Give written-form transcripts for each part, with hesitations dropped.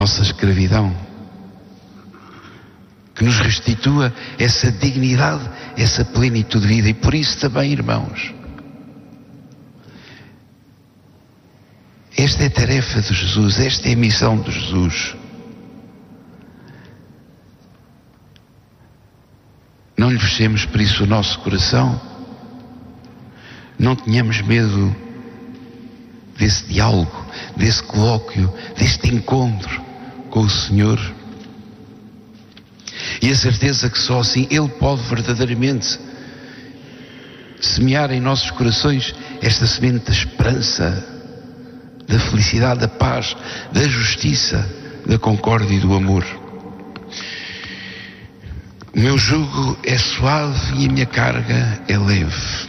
nossa escravidão, que nos restitua essa dignidade, essa plenitude de vida. E por isso também, irmãos, esta é a tarefa de Jesus, esta é a missão de Jesus. Não lhe fechemos por isso o nosso coração, não tenhamos medo desse diálogo, desse colóquio, deste encontro com o Senhor. E a certeza que só assim Ele pode verdadeiramente semear em nossos corações esta semente da esperança, da felicidade, da paz, da justiça, da concórdia e do amor. O meu jugo é suave e a minha carga é leve.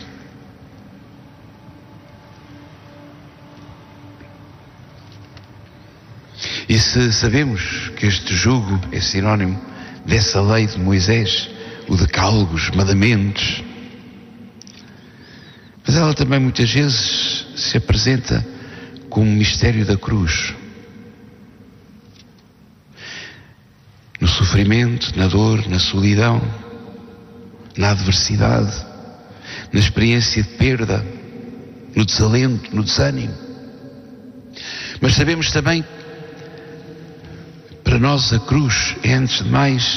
E se sabemos que este jugo é sinónimo dessa lei de Moisés, o decálogo, os mandamentos, mas ela também muitas vezes se apresenta como o mistério da cruz. No sofrimento, na dor, na solidão, na adversidade, na experiência de perda, no desalento, no desânimo. Mas sabemos também, para nós a cruz é antes de mais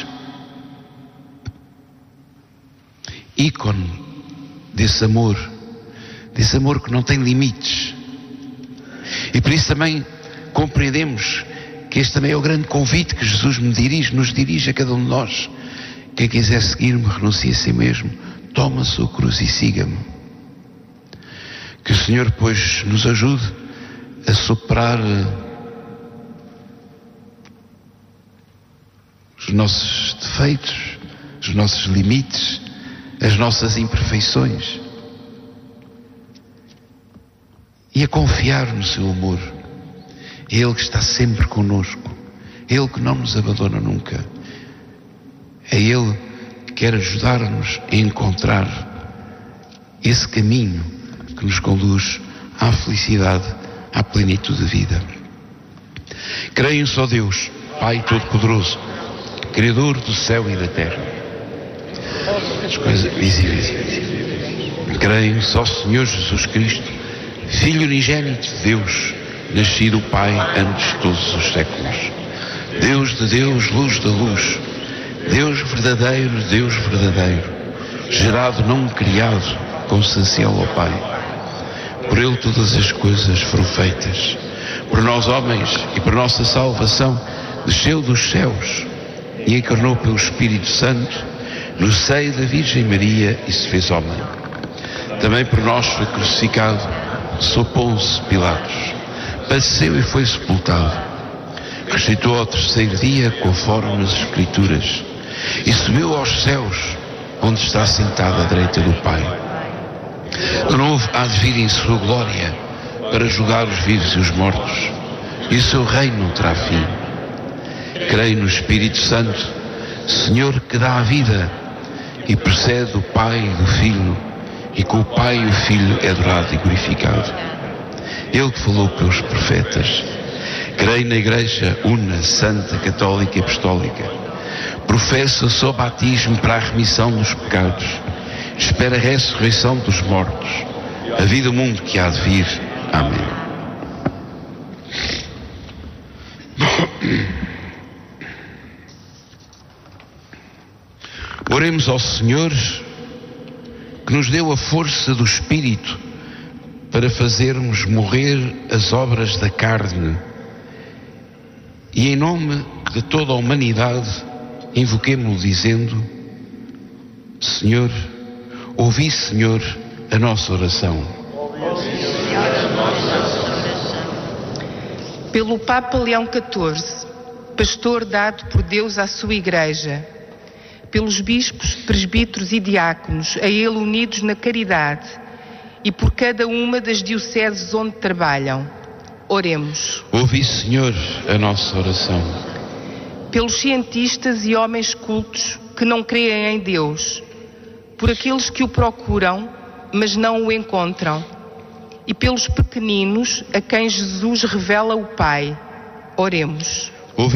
ícone desse amor que não tem limites. E por isso também compreendemos que este também é o grande convite que Jesus nos dirige a cada um de nós. Quem quiser seguir-me, renuncie a si mesmo, toma a sua cruz e siga-me. Que o Senhor, pois, nos ajude a superar os nossos defeitos, os nossos limites, as nossas imperfeições, e a confiar no seu amor. É Ele que está sempre conosco, é Ele que não nos abandona nunca, é Ele que quer ajudar-nos a encontrar esse caminho que nos conduz à felicidade, à plenitude de vida. Creio em um só Deus, Pai Todo-Poderoso, Criador do céu e da terra, as coisas visíveis. Creio só Senhor Jesus Cristo, Filho unigênito de Deus, nascido Pai antes de todos os séculos, Deus de Deus, luz da luz, Deus verdadeiro, gerado, não criado, consubstancial ao Pai. Por Ele todas as coisas foram feitas. Por nós homens e por nossa salvação, desceu dos céus e encarnou pelo Espírito Santo no seio da Virgem Maria e se fez homem. Também por nós foi crucificado sob Pôncio Pilatos, padeceu e foi sepultado, ressuscitou ao terceiro dia conforme as Escrituras e subiu aos céus, onde está sentado à direita do Pai. De novo há de vir em sua glória para julgar os vivos e os mortos, e o seu reino não terá fim. Creio no Espírito Santo, Senhor, que dá a vida e precede o Pai e do Filho, e com o Pai e o Filho é adorado e glorificado. Ele que falou pelos profetas. Creio na Igreja una, santa, católica e apostólica. Professo o seu batismo para a remissão dos pecados. Espero a ressurreição dos mortos, a vida do mundo que há de vir. Amém. Oremos ao Senhor, que nos deu a força do Espírito para fazermos morrer as obras da carne, e em nome de toda a humanidade invoquemo-lo dizendo: Senhor, ouvi, Senhor, a nossa oração. Pelo Papa Leão XIV, pastor dado por Deus à sua Igreja, pelos bispos, presbíteros e diáconos, a ele unidos na caridade, e por cada uma das dioceses onde trabalham, oremos. Ouvi, Senhor, a nossa oração. Pelos cientistas e homens cultos que não creem em Deus, por aqueles que o procuram, mas não o encontram, e pelos pequeninos a quem Jesus revela o Pai, oremos.